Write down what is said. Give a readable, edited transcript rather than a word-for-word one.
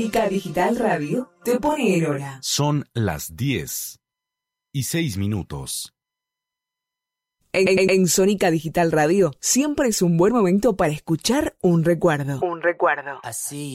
Sónica Digital Radio te pone en hora. Son las 10:06. En Sónica Digital Radio siempre es un buen momento para escuchar un recuerdo. Así.